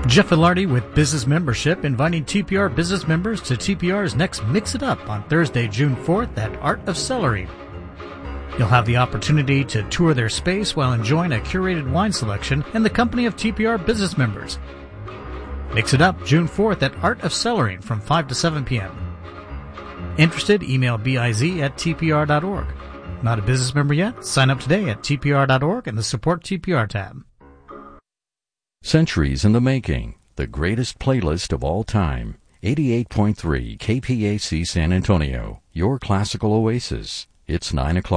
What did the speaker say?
Jeff Filardi with Business Membership, inviting TPR business members to TPR's next Mix It Up on Thursday, June 4th at Art of Celery. You'll have the opportunity to tour their space while enjoying a curated wine selection in the company of TPR business members. Mix It Up, June 4th at Art of Celery from 5 to 7 p.m. Interested? Email biz@tpr.org. Not a business member yet? Sign up today at tpr.org in the Support TPR tab. Centuries in the Making, the greatest playlist of all time. 88.3 KPAC San Antonio, your classical oasis. It's 9 o'clock.